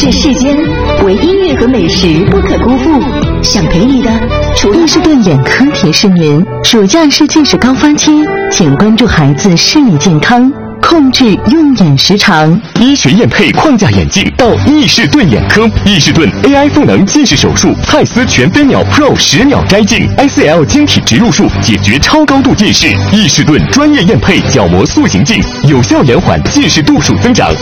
是世间，唯音乐和美食不可辜负。想陪你的，除伊士顿眼科提示您：暑假是近视高发期，请关注孩子视力健康，控制用眼时长。 医学验配框架眼镜到伊士顿眼科，伊士顿 AI 赋能近视手术，蔡司全飞秒 Pro 10秒摘镜 ，ICL 晶体植入术解决超高度近视。伊士顿专业验配角膜塑形镜，有效延缓近视度数增长。